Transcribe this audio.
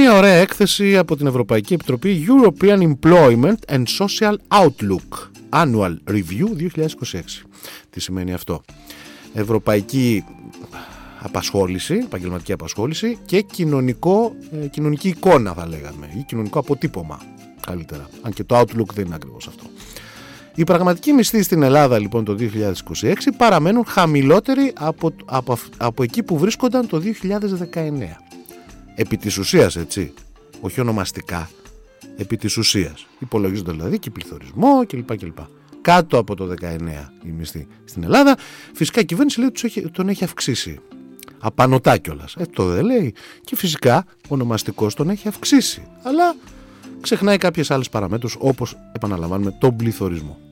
μια ωραία έκθεση από την Ευρωπαϊκή Επιτροπή European Employment and Social Outlook Annual Review 2026. Τι σημαίνει αυτό? Ευρωπαϊκή απασχόληση, επαγγελματική απασχόληση και κοινωνική εικόνα, θα λέγαμε, ή κοινωνικό αποτύπωμα καλύτερα, αν και το Outlook δεν είναι ακριβώς αυτό. Οι πραγματικοί μισθοί στην Ελλάδα λοιπόν το 2026 παραμένουν χαμηλότεροι από εκεί που βρίσκονταν το 2019. Επί της ουσίας, έτσι, όχι ονομαστικά, επί της ουσίας. Υπολογίζονται δηλαδή και πληθωρισμό κλπ. Κάτω από το 19 η μισθή στην Ελλάδα. Φυσικά η κυβέρνηση λέει ότι τον έχει αυξήσει. Απανωτά κιόλας. Το δεν λέει. Και φυσικά ονομαστικός τον έχει αυξήσει. Αλλά ξεχνάει κάποιες άλλες παραμέτρους, όπως επαναλαμβάνουμε τον πληθωρισμό.